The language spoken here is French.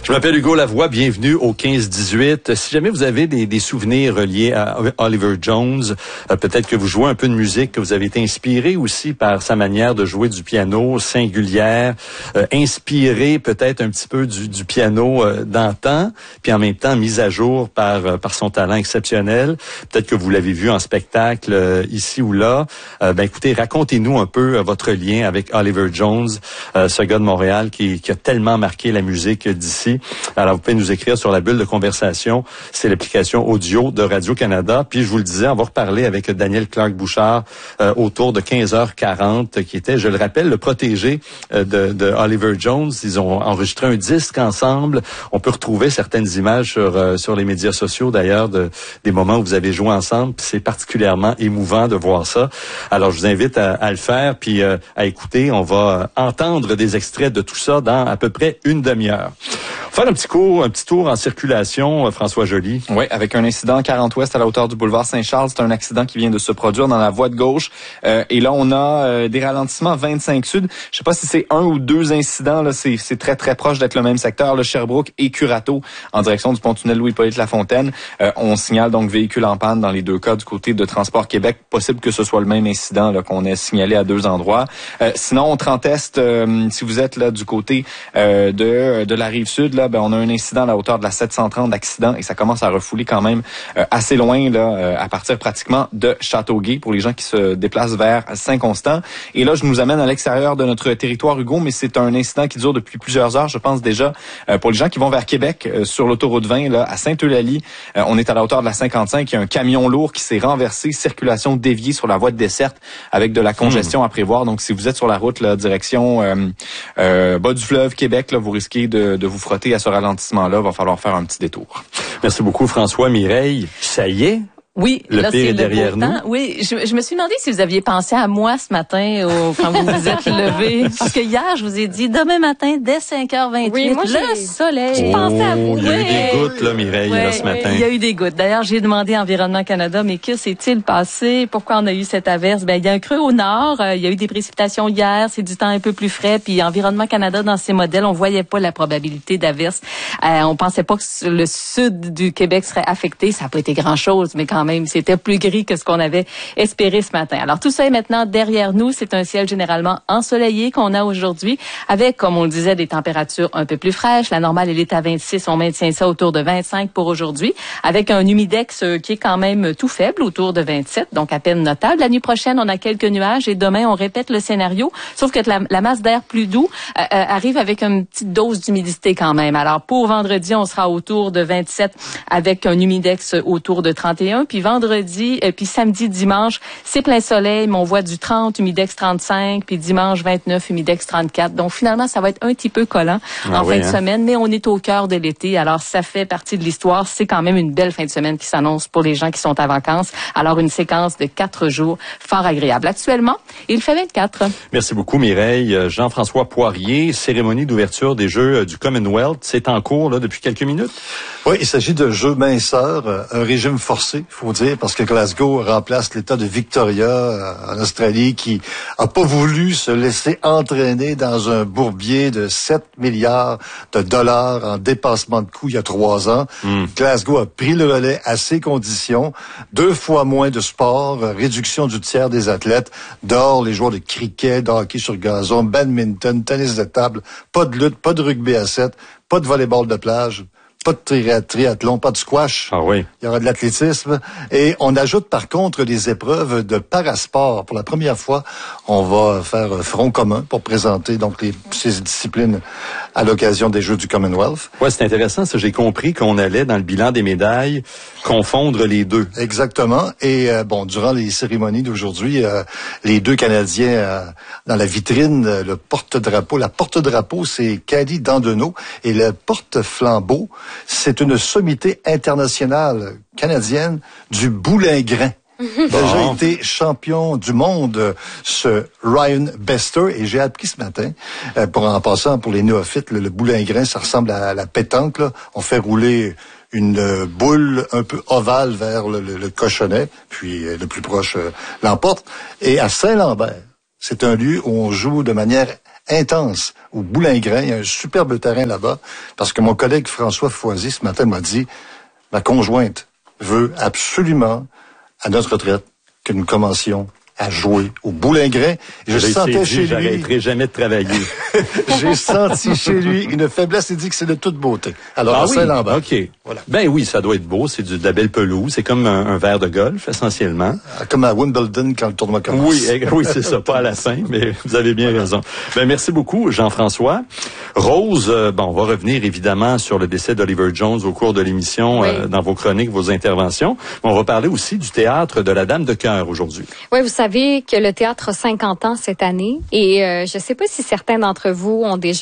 Je m'appelle Hugo Lavoie, bienvenue au 15-18. Si jamais vous avez des souvenirs liés à Oliver Jones, peut-être que vous jouez un peu de musique, que vous avez été inspiré aussi par sa manière de jouer du piano, singulière, inspiré peut-être un petit peu du piano d'antan, puis en même temps mise à jour par son talent exceptionnel. Peut-être que vous l'avez vu en spectacle ici ou là. Écoutez, racontez-nous un peu votre lien avec Oliver Jones, ce gars de Montréal qui a tellement marqué la musique d'ici. Alors, vous pouvez nous écrire sur la bulle de conversation. C'est l'application audio de Radio-Canada. Puis, je vous le disais, on va reparler avec Daniel Clark-Bouchard autour de 15h40, qui était, je le rappelle, le protégé de Oliver Jones. Ils ont enregistré un disque ensemble. On peut retrouver certaines images sur les médias sociaux, d'ailleurs, des moments où vous avez joué ensemble. Puis c'est particulièrement émouvant de voir ça. Alors, je vous invite à le faire, puis à écouter. On va entendre des extraits de tout ça dans à peu près une demi-heure. Faire un petit tour en circulation, François Joly. Oui, avec un incident 40 Ouest à la hauteur du boulevard Saint-Charles. C'est un accident qui vient de se produire dans la voie de gauche. Et là, on a des ralentissements 25 Sud. Je sais pas si c'est un ou deux incidents. Là, c'est très, très proche d'être le même secteur. Là, Sherbrooke et Curato, en direction du pont-tunnel Louis-Hippolyte-Lafontaine. On signale donc véhicule en panne dans les deux cas du côté de Transport Québec. Possible que ce soit le même incident là, qu'on ait signalé à deux endroits. Sinon, on Trentest, si vous êtes là du côté de la Rive-Sud, là, on a un incident à la hauteur de la 730 d'accident et ça commence à refouler quand même assez loin là, à partir pratiquement de Châteauguay pour les gens qui se déplacent vers Saint-Constant. Et là, je nous amène à l'extérieur de notre territoire, Hugo, mais c'est un incident qui dure depuis plusieurs heures, je pense déjà, pour les gens qui vont vers Québec sur l'autoroute 20, là, à Sainte-Eulalie. On est à la hauteur de la 55. Il y a un camion lourd qui s'est renversé, circulation déviée sur la voie de desserte avec de la congestion à prévoir. Donc, si vous êtes sur la route, là, direction bas du fleuve Québec, là, vous risquez de vous frotter à ce ralentissement-là. Va falloir faire un petit détour. Merci beaucoup, François. Mireille, ça y est? Oui, le là, pire c'est est derrière nous. Oui, je me suis demandé si vous aviez pensé à moi ce matin quand vous vous êtes levé. Parce que hier, je vous ai dit, demain matin, dès 5h28, oui, moi, le soleil. J'ai pensé à vous. Il y a eu des gouttes, là, Mireille, là, ce matin. Il y a eu des gouttes. D'ailleurs, j'ai demandé à Environnement Canada, mais que s'est-il passé? Pourquoi on a eu cette averse? Il y a un creux au nord. Il y a eu des précipitations hier. C'est du temps un peu plus frais. Puis Environnement Canada, dans ses modèles, on voyait pas la probabilité d'averse. On pensait pas que le sud du Québec serait affecté. Ça n'a pas été grand-chose, mais quand même, c'était plus gris que ce qu'on avait espéré ce matin. Alors, tout ça est maintenant derrière nous. C'est un ciel généralement ensoleillé qu'on a aujourd'hui avec, comme on le disait, des températures un peu plus fraîches. La normale, elle est à 26. On maintient ça autour de 25 pour aujourd'hui avec un humidex qui est quand même tout faible, autour de 27, donc à peine notable. La nuit prochaine, on a quelques nuages et demain, on répète le scénario, sauf que la masse d'air plus doux arrive avec une petite dose d'humidité quand même. Alors, pour vendredi, on sera autour de 27 avec un humidex autour de 31. Puis vendredi, puis samedi, dimanche, c'est plein soleil, mais on voit du 30, humidex 35, puis dimanche 29, humidex 34. Donc finalement, ça va être un petit peu collant en fin de semaine, mais on est au cœur de l'été, alors ça fait partie de l'histoire. C'est quand même une belle fin de semaine qui s'annonce pour les gens qui sont à vacances. Alors une séquence de 4 jours fort agréable. Actuellement, il fait 24. Merci beaucoup, Mireille. Jean-François Poirier, cérémonie d'ouverture des Jeux du Commonwealth, c'est en cours là depuis quelques minutes. Oui, il s'agit de Jeux minceurs, un régime forcé, faut dire, parce que Glasgow remplace l'État de Victoria en Australie qui a pas voulu se laisser entraîner dans un bourbier de 7 milliards de dollars en dépassement de coûts il y a 3 ans. Glasgow a pris le relais à ses conditions, 2 fois moins de sport, réduction du tiers des athlètes, dehors les joueurs de cricket, de hockey sur gazon, badminton, tennis de table, pas de lutte, pas de rugby à 7, pas de volleyball de plage. Pas de triathlon, pas de squash. Ah oui. Il y aura de l'athlétisme. Et on ajoute par contre des épreuves de parasport. Pour la première fois, on va faire front commun pour présenter donc ces disciplines à l'occasion des Jeux du Commonwealth. Ouais, c'est intéressant ça. J'ai compris qu'on allait dans le bilan des médailles confondre les deux. Exactement. Et durant les cérémonies d'aujourd'hui, les 2 Canadiens dans la vitrine, le porte-drapeau. La porte-drapeau, c'est Cady Dandenot et le porte-flambeau, c'est une sommité internationale canadienne du boulingrin. Déjà été champion du monde, ce Ryan Bester, et j'ai appris ce matin, en passant pour les néophytes, le boulingrin, ça ressemble à la pétanque, là. On fait rouler une boule un peu ovale vers le cochonnet, puis le plus proche l'emporte. Et à Saint-Lambert, c'est un lieu où on joue de manière intense au Boulingrin. Il y a un superbe terrain là-bas, parce que mon collègue François Foisy, ce matin, m'a dit, ma conjointe veut absolument, à notre retraite, que nous commencions à jouer au Boulingrin. Je sentais chez lui... J'arrêterai jamais de travailler. J'ai senti chez lui une faiblesse. Il dit que c'est de toute beauté. Alors, à Saint-Lambert. OK. Voilà. Ben oui, ça doit être beau. C'est de la belle pelouse. C'est comme un verre de golf, essentiellement. Comme à Wimbledon quand le tournoi commence. Oui, c'est ça. Pas à la fin, mais vous avez bien raison. Ben, merci beaucoup, Jean-François. Rose, on va revenir évidemment sur le décès d'Oliver Jones au cours de l'émission, dans vos chroniques, vos interventions. Mais on va parler aussi du théâtre de la Dame de Cœur aujourd'hui. Oui, vous savez que le théâtre a 50 ans cette année et je ne sais pas si certains d'entre vous ont déjà